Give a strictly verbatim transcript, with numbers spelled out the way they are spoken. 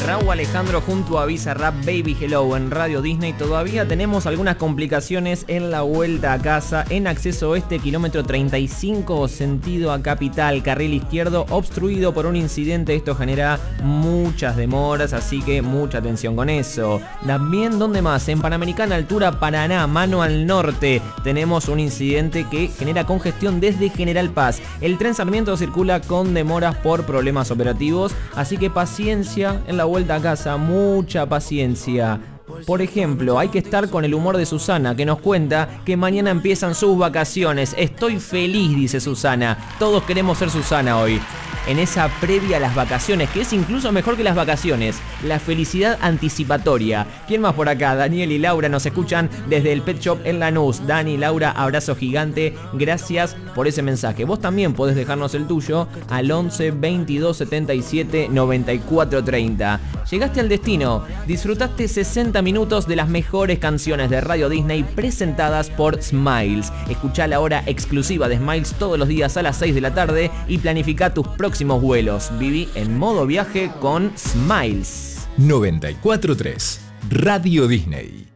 Raúl Alejandro junto a Bizarrap, Baby Hello en Radio Disney. Todavía tenemos algunas complicaciones en la vuelta a casa. En acceso oeste, kilómetro treinta y cinco, sentido a Capital, carril izquierdo obstruido por un incidente. Esto genera muchas demoras, así que mucha atención con eso. También, ¿dónde más? En Panamericana, altura Paraná, mano al norte, tenemos un incidente que genera congestión desde General Paz. El tren Sarmiento circula con demoras por problemas operativos, así que paciencia en la vuelta a casa, mucha paciencia. Por ejemplo, hay que estar con el humor de Susana, que nos cuenta que mañana empiezan sus vacaciones. Estoy feliz, dice Susana. Todos queremos ser Susana hoy. En esa previa a las vacaciones, que es incluso mejor que las vacaciones, la felicidad anticipatoria. ¿Quién más por acá? Daniel y Laura nos escuchan desde el Pet Shop en Lanús. Dani, Laura, abrazo gigante. Gracias por ese mensaje. Vos también podés dejarnos el tuyo al once veintidós setenta y siete noventa y cuatro treinta. Llegaste al destino. Disfrutaste sesenta minutos de las mejores canciones de Radio Disney presentadas por Smiles. Escuchá la hora exclusiva de Smiles todos los días a las seis de la tarde y planifica tus próximos vuelos. Viví en modo viaje con Smiles. noventa y cuatro punto tres Radio Disney.